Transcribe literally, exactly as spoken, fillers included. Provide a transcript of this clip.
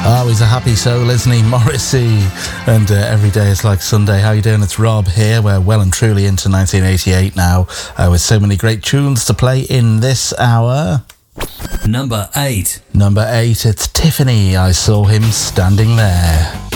Oh, he's a happy soul, isn't he? Morrissey. And uh, every day is like Sunday. How you doing? It's Rob here. We're well and truly into nineteen eighty-eight now, uh, with so many great tunes to play in this hour. Number eight. Number eight, it's Tiffany. I Saw Him Standing There.